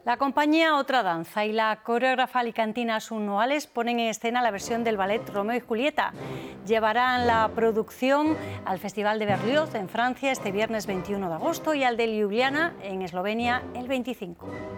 La compañía Otra Danza y la coreógrafa alicantina Asun Noales ponen en escena la versión del ballet Romeo y Julieta. Llevarán la producción al Festival de Berlioz en Francia este viernes 21 de agosto y al de Ljubljana en Eslovenia el 25.